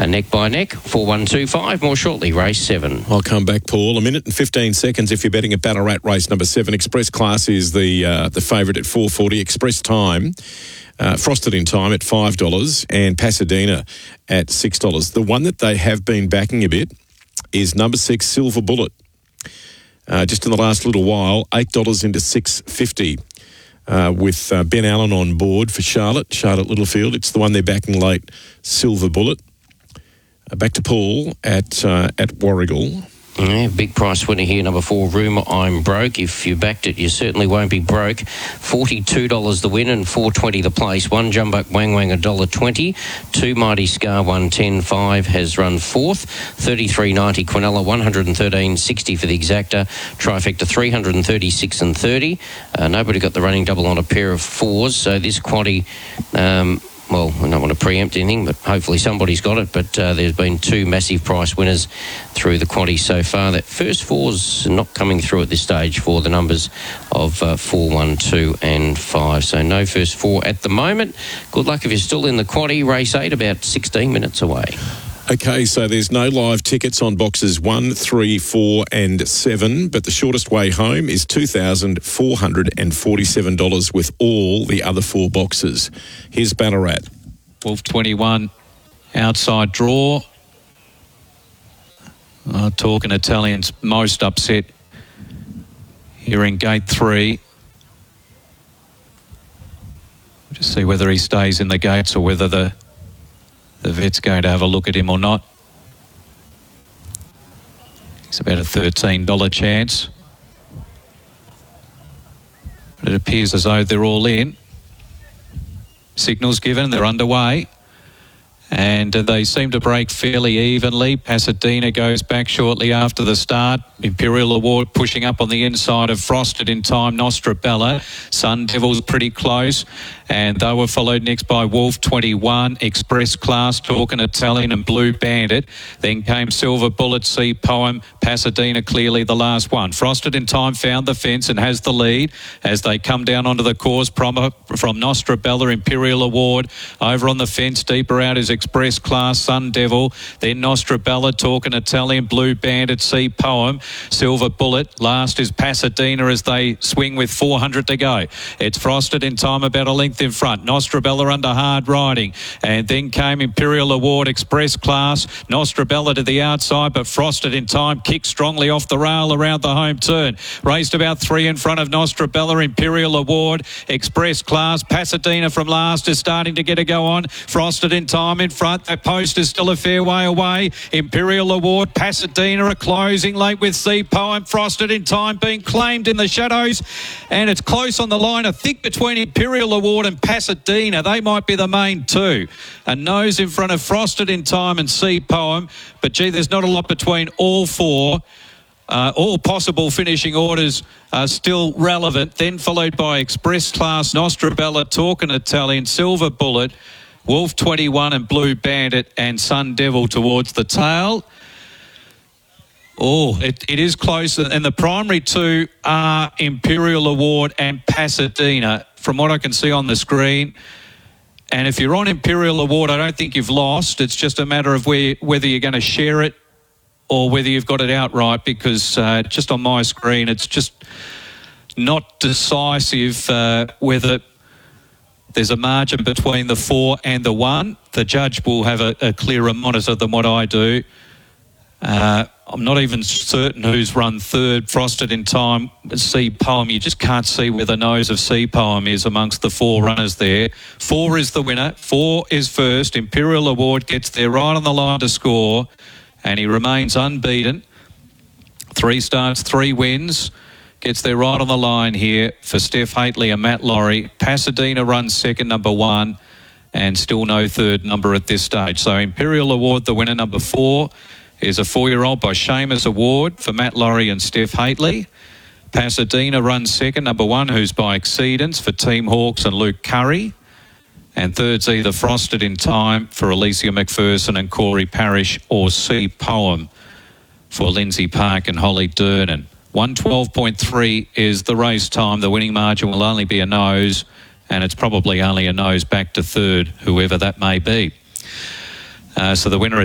Neck by neck, 4-1-2-5. More shortly, race 7. I'll come back, Paul. 1 minute and 15 seconds if you're betting at Ballarat race number 7. Express Class is the favourite at $4.40. Express Time, Frosted in Time at $5 and Pasadena at $6. The one that they have been backing a bit is number 6, Silver Bullet. Just in the last little while, $8 into $6.50. With Ben Allen on board for Charlotte Littlefield. It's the one they're backing late, Silver Bullet. Back to Paul at Warragul. Yeah, big price winner here, number 4, Rumour I'm Broke. If you backed it, you certainly won't be broke. $42 the win and $4.20 the place. 1 Jumbuck Wang Wang $1.20. 2 Mighty Scar 110.5 has run 4th. 33.90 Quinella 113.60 for the exacta. Trifecta 336.30. Nobody got the running double on a pair of 4s. So this quaddie. Well, I don't want to preempt anything, but hopefully somebody's got it. But there's been 2 massive price winners through the quaddie so far. That first 4's not coming through at this stage for the numbers of 4, 1, 2 and 5. So no first 4 at the moment. Good luck if you're still in the quaddie. Race 8 about 16 minutes away. Okay, so there's no live tickets on boxes 1, 3, 4 and 7, but the shortest way home is $2,447 with all the other 4 boxes. Here's Ballarat. Wolf 21, outside draw. Talking Italians most upset here in gate 3. Just see whether he stays in the gates or whether the vet's going to have a look at him or not. It's about a $13 chance. But it appears as though they're all in. Signals given, they're underway. And they seem to break fairly evenly. Pasadena goes back shortly after the start. Imperial Award pushing up on the inside of Frosted in Time, Nostrabella. Sun Devil's pretty close. And they were followed next by Wolf 21, Express Class, Talking Italian and Blue Bandit. Then came Silver Bullet, Sea Poem, Pasadena clearly the last one. Frosted in Time found the fence and has the lead as they come down onto the course from Nostrabella, Imperial Award. Over on the fence, deeper out is Express Class, Sun Devil. Then Nostrabella, Talking Italian, Blue Bandit, Sea Poem, Silver Bullet. Last is Pasadena as they swing with 400 to go. It's Frosted in Time about a length in front. Nostrabella under hard riding. And then came Imperial Award, Express Class. Nostrabella to the outside, but Frosted in Time kicked strongly off the rail around the home turn. Raced about 3 in front of Nostrabella, Imperial Award, Express Class. Pasadena from last is starting to get a go on. Frosted in Time in front. That post is still a fair way away. Imperial Award, Pasadena are closing late with Sea Poem. Frosted in Time being claimed in the shadows. And it's close on the line. A thick between Imperial Award and Pasadena. They might be the main 2. A nose in front of Frosted in Time and Sea Poem. But gee, there's not a lot between all 4. All possible finishing orders are still relevant. Then followed by Express Class, Nostrabella, Talking Italian, Silver Bullet, Wolf 21 and Blue Bandit and Sun Devil towards the tail. Oh, it is close. And the primary 2 are Imperial Award and Pasadena, from what I can see on the screen. And if you're on Imperial Award, I don't think you've lost. It's just a matter of whether you're going to share it or whether you've got it outright, because just on my screen, it's just not decisive whether there's a margin between the 4 and the 1. The judge will have a clearer monitor than what I do. I'm not even certain who's run 3rd. Frosted in Time, Sea Poem. You just can't see where the nose of Sea Poem is amongst the 4 runners there. 4 is the winner. 4 is first. Imperial Award gets there right on the line to score, and he remains unbeaten. 3 starts, 3 wins. Gets there right on the line here for Steph Haitley and Matt Laurie. Pasadena runs second, number 1, and still no 3rd number at this stage. So Imperial Award, the winner, number 4, is a 4-year-old by Seamus Award for Matt Laurie and Steph Haitley. Pasadena runs second, number 1, who's by Exceedance for Team Hawks and Luke Curry. And third's either Frosted in Time for Alicia McPherson and Corey Parrish, or Sea Poem for Lindsay Park and Holly Durnan. 112.3 is the race time. The winning margin will only be a nose, and it's probably only a nose back to 3rd, whoever that may be. So the winner at